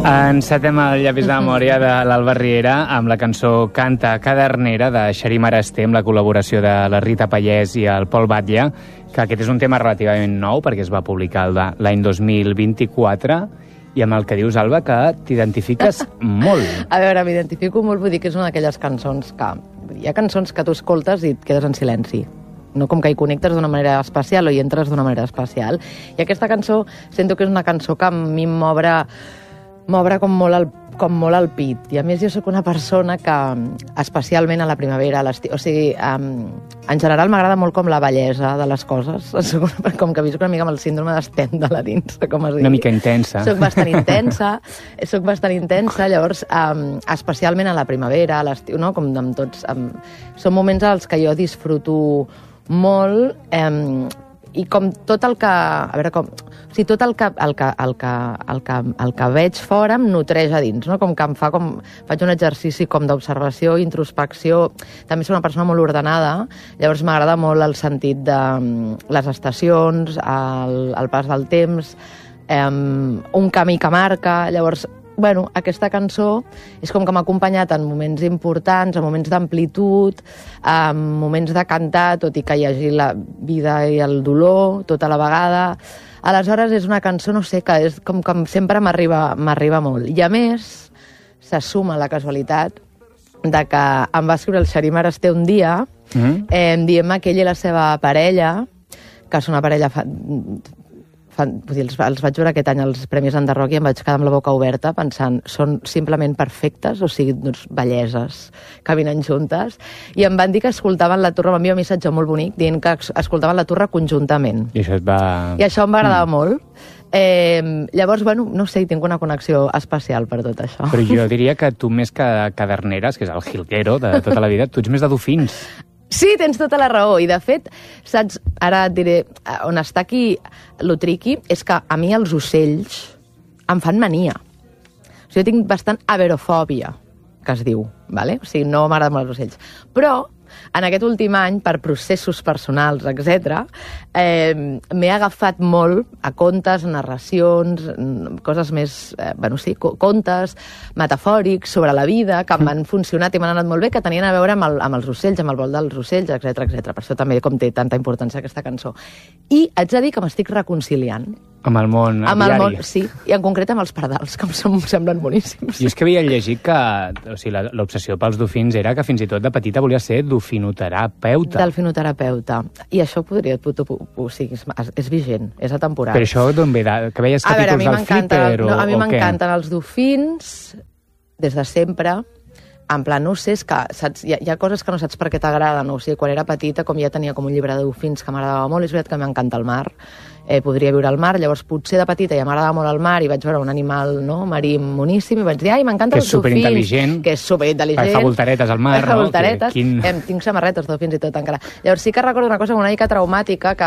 Encetem el llapis de memòria de l'Alba Riera amb la cançó Canta Cadernera de Xarí Marasté amb la col·laboració de la Rita Pallès i el Pol Batlle, que aquest és un tema relativament nou perquè es va publicar l'any 2024 i amb el que dius, Alba, que t'identifiques molt. A veure, m'identifico molt, vull dir que és una d'aquelles cançons que... Hi ha cançons que tu escoltes i et quedes en silenci. No com que hi connectes d'una manera especial o hi entres d'una manera especial. I aquesta cançó sento que és una cançó que a mi m'obre com molt al pit. I a més jo sóc una persona que, especialment a la primavera, a l'estiu, o sigui, en general m'agrada molt com la bellesa de les coses. Com que visc una mica amb el síndrome d'Stendhal a dins, com es diu. Una mica intensa. Soc bastant intensa, llavors, especialment a la primavera, a l'estiu, no? Com amb tots... Són moments als que jo disfruto molt, i com tot el que... A veure, com... O sigui, tot el que veig fora em nutreix a dins, no? Com que em fa com... Faig un exercici com d'observació, introspecció. També soc una persona molt ordenada, llavors m'agrada molt el sentit de les estacions, el pas del temps, un camí que marca, llavors... Bueno, aquesta cançó és com que m'ha acompanyat en moments importants, en moments d'amplitud, en moments de cantar, tot i que hi hagi la vida i el dolor, tota la vegada. Aleshores és una cançó, no sé, que és com sempre m'arriba molt. I a més, se suma la casualitat de que em va escriure el Xarí Marasté un dia, dient-me que ell i la seva parella, que és una parella... els vaig veure aquest any als Premis Enderroc i em vaig quedar amb la boca oberta pensant, són simplement perfectes, o sigui, doncs, belleses, caminen juntes, i em van dir que escoltaven la Torre, m'envia un missatge molt bonic dient que escoltaven la Torre conjuntament. I això et va... I això em va agradar molt. Llavors, bueno, no sé, tinc una connexió especial per tot això. Però jo diria que tu més que caderneres, que és el jilguero de tota la vida, tu ets més de dofins. Sí, tens tota la raó. I, de fet, saps, ara et diré, on està aquí lo tricky, és que a mi els ocells em fan mania. O sigui, jo tinc bastant averofòbia, que es diu, ¿vale? O sigui, no m'agraden molt els ocells. Però, en aquest últim any, per processos personals, etc., m'he agafat molt a contes, narracions, coses més, contes metafòrics sobre la vida, que m'han funcionat i m'han anat molt bé, que tenien a veure amb els ocells, amb el vol dels ocells, etc. Per això també com té tanta importància aquesta cançó. I haig de dir que m'estic reconciliant. Amb el món diari. Sí, i en concret amb els pardals, que em semblen boníssims. Jo és que havia llegit que l'obsessió pels dofins era que fins i tot de petita volia ser dofinoterapeuta. Delfinoterapeuta. I això podria... O sigui, és vigent, és atemporal. Però això d'on ve? Que veies capítols del Flipper o què? A mi m'encanten els dofins des de sempre. En plan, no ho sé, és que saps, hi ha coses que no saps per què t'agraden. O sigui, quan era petita, com ja tenia com un llibre de dofins que m'agradava molt, és veritat que m'encanta el mar. Podria viure al mar, llavors potser de petita ja m'agradava molt el mar i vaig veure un animal marí moníssim i vaig dir, ai, m'encanten els dofins. Que és superintel·ligent. Fa voltaretes al mar, no? Voltaretes. Tinc samarretes, dofins i tot encara. Llavors sí que recordo una cosa una mica traumàtica, que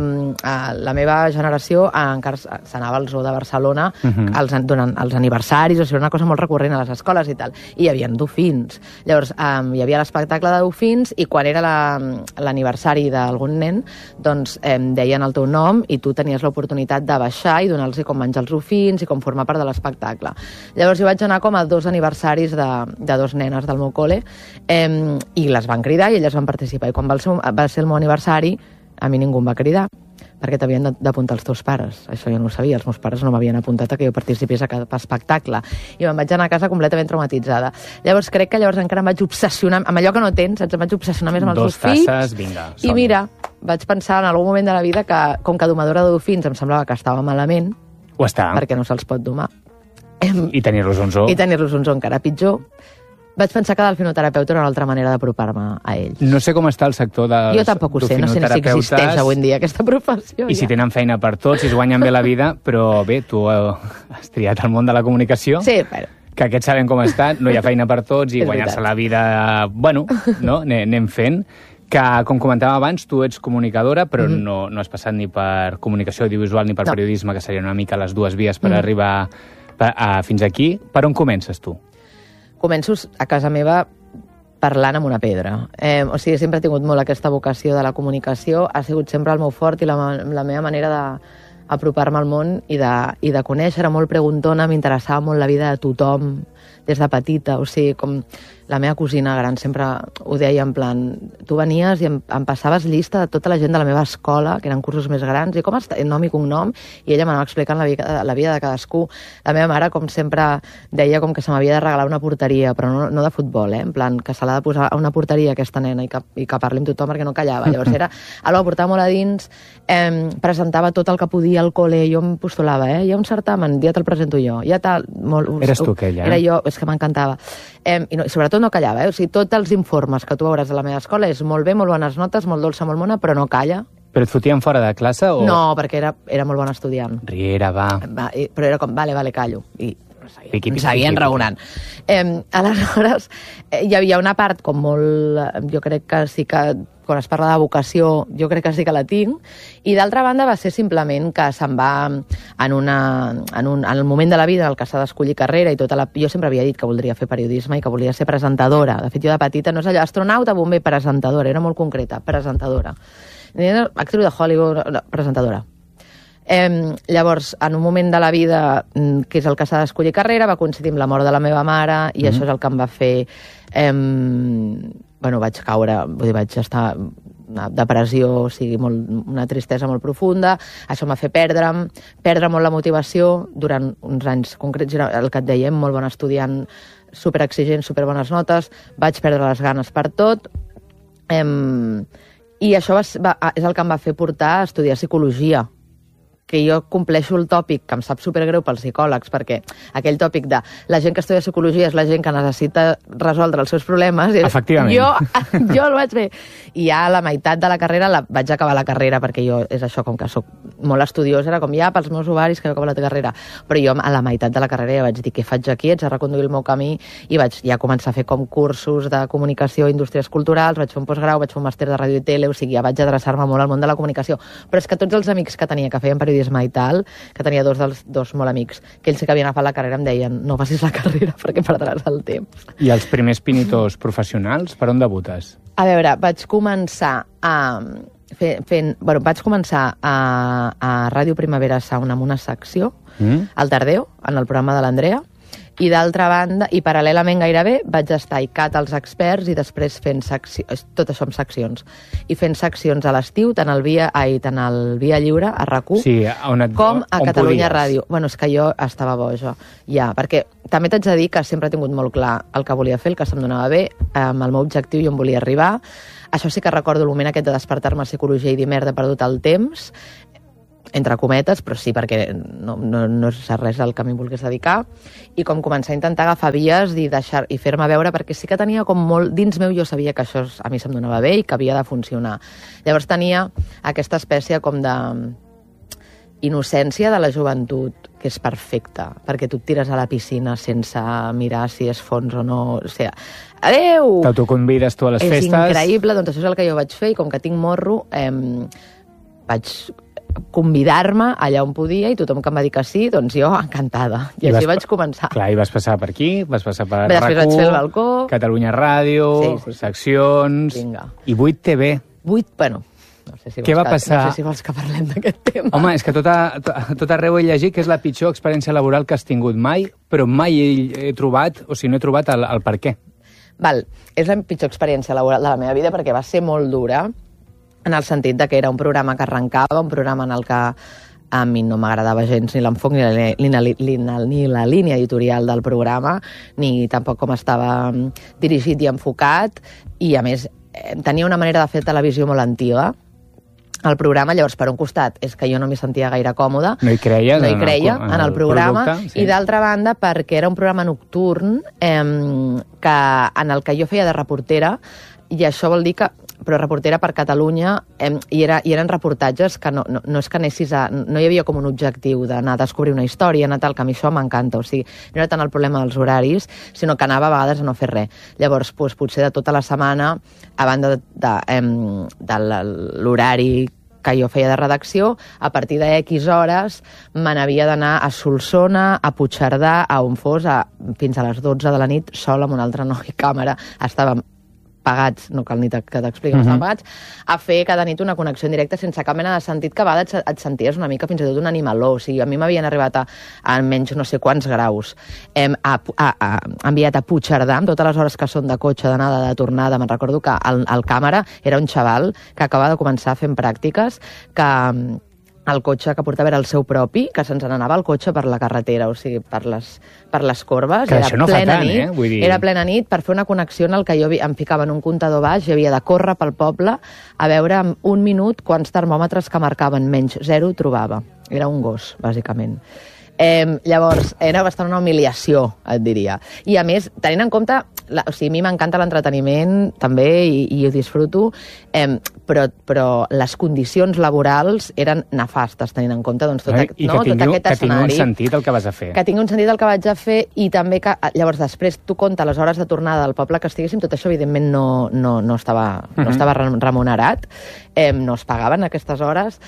la meva generació encara s'anava al zoo de Barcelona durant els aniversaris, o sigui, una cosa molt recurrent a les escoles i tal, i hi havia dofins. Llavors hi havia l'espectacle de dofins i quan era l'aniversari d'algun nen, doncs deien el teu nom i tu tenies l'oportunitat de baixar i donar-los com menjar els dofins i com formar part de l'espectacle. Llavors jo vaig anar com a 2 aniversaris de 2 nenes del meu col·le i les van cridar i elles van participar. I quan va ser el meu aniversari, a mi ningú em va cridar, perquè t'havien d'apuntar els teus pares. Això jo no ho sabia, els meus pares no m'havien apuntat a que jo participés a cap espectacle. I me'n vaig anar a casa completament traumatitzada. Llavors crec que encara em vaig obsessionar amb allò que no tens, em vaig obsessionar més amb els dofins. 2 tasses, vinga. I mira, vaig pensar en algun moment de la vida que, com que domadora de dofins em semblava que estava malament, ho està, perquè no se'ls pot domar. I tenir-los un zoo. I tenir-los un zoo encara pitjor. Vaig pensar que delfinoterapeuta era una altra manera d'apropar-me a ells. No sé com està el sector dels jo tampoc ho sé, no sé si existeix avui en dia aquesta professió. I si tenen feina per tots, si es guanyen bé la vida, però bé, tu has triat el món de la comunicació. Sí, però... Que aquests sabem com està, no hi ha feina per tots i guanyar-se la vida, bueno, no? Anem fent. Que, com comentàvem abans, tu ets comunicadora, però no has passat ni per comunicació audiovisual ni per periodisme, que serien una mica les dues vies per arribar fins aquí. Per on comences, tu? Començo a casa meva parlant amb una pedra. O sigui, sempre he tingut molt aquesta vocació de la comunicació, ha sigut sempre el meu fort i la meva manera apropar-me al món i de conèixer. Era molt preguntona, m'interessava molt la vida de tothom des de petita, o sigui, com la meva cosina gran sempre ho deia en plan, tu venies i em passaves llista de tota la gent de la meva escola, que eren cursos més grans, i com està, nom i cognom, i ella m'anava explicant la vida de cadascú. La meva mare, com sempre, deia com que se m'havia de regalar una porteria, però no de futbol, en plan, que se l'ha de posar a una porteria aquesta nena i que parli amb tothom perquè no callava. Llavors era algo que portava molt a dins, presentava tot el que podia al col·le, jo em postulava, hi ha un certamen, ja te'l presento jo, ja tal... Eres tu aquella? Era jo, és que m'encantava. I sobretot no callava, o sigui, tots els informes que tu veuràs de la meva escola és molt bé, molt bones notes, molt dolça, molt mona, però no calla. Però et fotien fora de classe o...? No, perquè era molt bon estudiant. Riera, va. Però era com, vale, callo. I seguien raonant. Aleshores, hi havia una part com molt... Jo crec que sí que quan es parla de vocació, jo crec que sí que la tinc, i d'altra banda va ser simplement que se'n va en el moment de la vida en el que s'ha d'escollir carrera i tota la... Jo sempre havia dit que voldria fer periodisme i que volia ser presentadora. De fet, jo de petita no és allò, astronauta, bomber, presentadora, era molt concreta, presentadora. Actriu de Hollywood, presentadora. Llavors, en un moment de la vida que és el que s'ha d'escollir carrera, va coincidir amb la mort de la meva mare i això és el que em va fer... vaig caure, vaig estar una depressió, o sigui, una tristesa molt profunda, això em va fer perdre molt la motivació durant uns anys concrets, el que et dèiem, molt bon estudiant, superexigent, superbones notes, vaig perdre les ganes per tot, i això és el que em va fer portar a estudiar psicologia, que jo compleixo el tòpic, que em sap supergreu pels psicòlegs, perquè aquell tòpic de la gent que estudia psicologia és la gent que necessita resoldre els seus problemes. Efectivament. Jo el vaig fer. I ja a la meitat de la carrera vaig acabar la carrera, perquè jo és això, com que soc molt estudiosa, era com ja pels meus ovaris que he acabat la carrera. Però jo a la meitat de la carrera ja vaig dir què faig aquí, ets a reconduir el meu camí, i vaig ja començar a fer com cursos de comunicació i indústries culturals, vaig fer un postgrau, vaig fer un màster de ràdio i tele, o sigui, ja vaig adreçar-me molt al món de la comunicació. Però és que tots els amics que tenia que feien periodisme i tal, que tenia dos molt amics, que ells sí que havien agafat la carrera, em deien no facis la carrera perquè perdràs el temps. I els primers pinitos professionals, per on debutes? A veure, vaig començar a Ràdio Primavera Sound amb una secció, al Tardeu, en el programa de l'Andrea, i d'altra banda, i paral·lelament gairebé, vaig estar a ICAT als experts i després fent seccions, tot això amb seccions, i fent seccions a l'estiu, tant al Via Lliure, a RAC1, sí, com a Catalunya Ràdio. Bueno, és que jo estava boja, ja, perquè també t'haig de dir que sempre he tingut molt clar el que volia fer, el que se'm donava bé, amb el meu objectiu i on volia arribar. Això sí que recordo el moment aquest de despertar-me a psicologia i dir merda, he perdut el temps, entre cometes, però sí, perquè no és res al que m'hi volgués dedicar, i com començar a intentar agafar vies i fer-me veure, perquè sí que tenia com molt... Dins meu jo sabia que això a mi se'm donava bé i que havia de funcionar. Llavors tenia aquesta espècie com de innocència de la joventut, que és perfecta, perquè tu et tires a la piscina sense mirar si és fons o no, o sigui, adeu! T'autoconvides tu a les festes. És increïble, doncs això és el que jo vaig fer, i com que tinc morro, vaig convidar-me allà on podia, i tothom que em va dir que sí, doncs jo encantada. I així vaig començar. Clar, i vas passar per aquí, vas passar per després vaig fer el balcó, Catalunya Ràdio, seccions... Vinga. I 8TV. Bueno, no sé si què va passar? No sé si vols que parlem d'aquest tema. Home, és que tot arreu he llegit que és la pitjor experiència laboral que has tingut mai, però mai he trobat, o sigui, no he trobat el per què. Val, és la pitjor experiència laboral de la meva vida perquè va ser molt dura, en el sentit de que era un programa que arrencava, un programa en el que a mi no m'agradava gens ni l'enfoc ni la línia editorial del programa, ni tampoc com estava dirigit i enfocat, i a més tenia una manera de fer televisió molt antiga, el programa. Llavors, per un costat, és que jo no m'hi sentia gaire còmoda. No hi creia en el programa. Producte, sí. I d'altra banda, perquè era un programa nocturn en el que jo feia de reportera, i això vol dir que però reportera per Catalunya, i eren reportatges que no és que anessis no hi havia com un objectiu d'anar a descobrir una història, anar tal, que a mi això m'encanta, o sigui, no era tant el problema dels horaris, sinó que anava a vegades a no fer res. Llavors, potser de tota la setmana, a banda de l'horari que jo feia de redacció, a partir de X hores me n'havia d'anar a Solsona, a Puigcerdà, a on fos, fins a les 12 de la nit, sola amb un altre noi càmera. Estàvem pagats, no cal ni que t'expliqui, no estaven pagats, a fer cada nit una connexió en directe sense cap mena de sentit, que a vegades et senties una mica fins i tot un animaló. O sigui, a mi m'havien arribat a menys no sé quants graus. Enviat a Puigcerdà, amb totes les hores que són de cotxe, d'anada, de tornada. Me'n recordo que el càmera era un xaval que acaba de començar fent pràctiques, que el cotxe que portava era el seu propi, que se'ns n'anava el cotxe per la carretera, o sigui, per les corbes. Que això no fa tant, Vull dir... Era plena nit per fer una connexió en el que jo em ficava en un comptador baix i havia de córrer pel poble a veure en un minut quants termòmetres que marcaven menys 0 trobava. Era un gos, bàsicament. Llavors, era bastant una humiliació, et diria. I a més, tenint en compte... O sigui, a mi m'encanta l'entreteniment, també, i ho disfruto, però les condicions laborals eren nefastes, tenint en compte tot aquest escenari. I que tingui un sentit el que vas a fer. Que tingui un sentit el que vaig a fer, i també que, llavors, després tu compta les hores de tornada del poble que estiguéssim, tot això, evidentment, no estava remunerat, no es pagaven aquestes hores,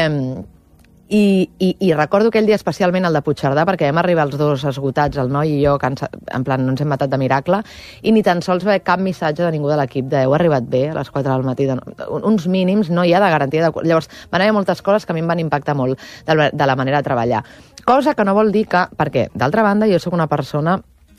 I recordo aquell dia especialment el de Puigcerdà, perquè vam arribar els dos esgotats, el noi i jo, en plan, no ens hem matat de miracle, i ni tan sols va haver cap missatge de ningú de l'equip de heu arribat bé a les 4 del matí. Uns mínims no hi ha de garantia. Llavors, van haver moltes coses que a mi em van impactar molt de la manera de treballar. Cosa que no vol dir que... Perquè, d'altra banda, jo sóc una persona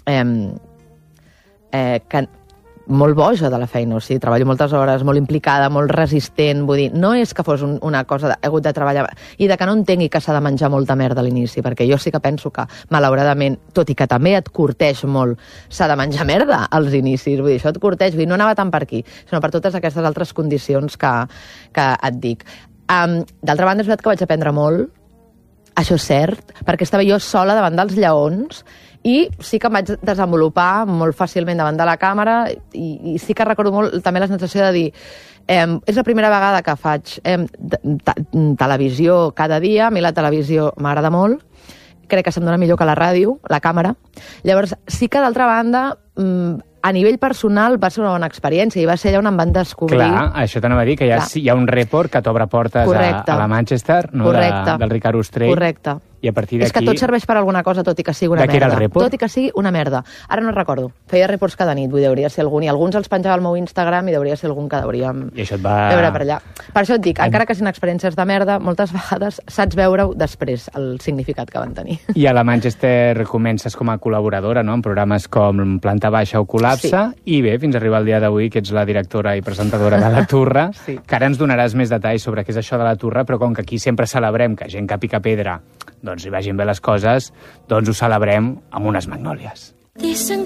que molt boja de la feina, o sigui, treballo moltes hores, molt implicada, molt resistent, vull dir, no és que fos una cosa he hagut de treballar, i de que no entengui que s'ha de menjar molta merda a l'inici, perquè jo sí que penso que, malauradament, tot i que també et curteix molt, s'ha de menjar merda als inicis, vull dir, això et curteix, vull dir, no anava tant per aquí, sinó per totes aquestes altres condicions que et dic. D'altra banda, és veritat que vaig aprendre molt, això és cert, perquè estava jo sola davant dels lleons, i sí que em vaig desenvolupar molt fàcilment davant de la càmera, i sí que recordo molt també la sensació de dir és la primera vegada que faig televisió cada dia. A mi la televisió m'agrada molt, crec que se'm dona millor que la ràdio, la càmera. Llavors, sí que d'altra banda, a nivell personal va ser una bona experiència, i va ser allà on em van descobrir... Clar, això t'anava a dir, que hi ha un report que t'obre portes a la Manchester, no? Del Ricard Ostrell. Correcte. I a partir d'aquí... És que tot serveix per alguna cosa, tot i que sigui una merda. De què era el report? Tot i que sigui una merda. Ara no recordo. Feia reports cada nit, vull dir, hauria ser algun, i alguns els penjava al meu Instagram, i hauria ser algun que hauríem... I això et va... veure per allà. Per això et dic, encara que siguin experiències de merda, moltes vegades saps veure-ho després, el significat que van tenir. I a la Manchester comences com a col·laboradora, no?, en programes com Planta Baixa o Col·lapse, i bé, fins a arribar al dia d'avui, que ets la directora i presentadora de La Turra, que ara ens donaràs més detalls sobre què és això de La Turra, però com que aquí sempre celebrem que gent que pica pedra doncs hi vagin bé les coses, doncs ho celebrem amb unes magnòlies. Dicen